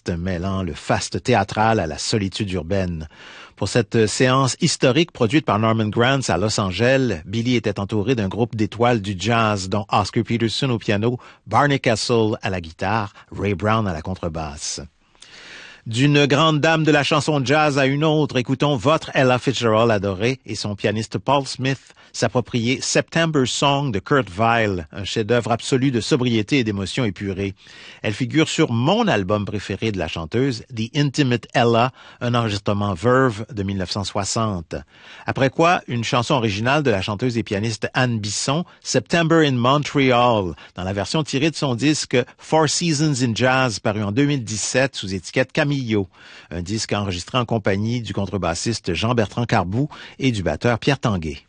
pianiste mêlant le faste théâtral à la solitude urbaine. Pour cette séance historique produite par Norman Granz à Los Angeles, Billy était entouré d'un groupe d'étoiles du jazz, dont Oscar Peterson au piano, Barney Kessel à la guitare, Ray Brown à la contrebasse. D'une grande dame de la chanson jazz à une autre, écoutons votre Ella Fitzgerald adorée et son pianiste Paul Smith s'approprier September Song de Kurt Weill, un chef-d'œuvre absolu de sobriété et d'émotion épurée. Elle figure sur mon album préféré de la chanteuse, The Intimate Ella, un enregistrement Verve de 1960. Après quoi, une chanson originale de la chanteuse et pianiste Anne Bisson, September in Montreal, dans la version tirée de son disque Four Seasons in Jazz, paru en 2017 sous étiquette Camillo, un disque enregistré en compagnie du contrebassiste Jean-Bertrand Carbou et du batteur Pierre Tanguay.